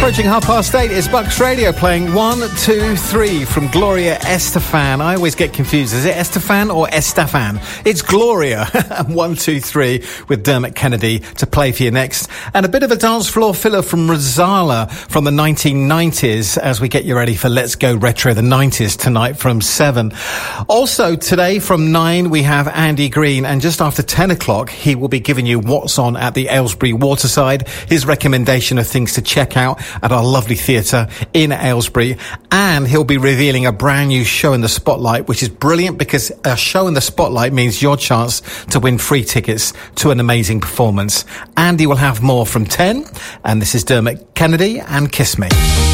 Approaching 8:30, it's Bucks Radio playing 1, 2, 3 from Gloria Estefan. I always get confused. Is it Estefan or Estefan? It's Gloria. 1, 2, 3 with Dermot Kennedy to play for you next. And a bit of a dance floor filler from Rozalla from the 1990s as we get you ready for Let's Go Retro the 90s tonight from 7. Also today from 9 we have Andy Green, and just after 10 o'clock he will be giving you what's on at the Aylesbury Waterside, his recommendation of things to check out at our lovely theatre in Aylesbury, and he'll be revealing a brand new show in the Spotlight, which is brilliant because a show in the Spotlight means your chance to win free tickets to an amazing performance. Andy will have more from 10, and this is Dermot Kennedy and Kiss Me.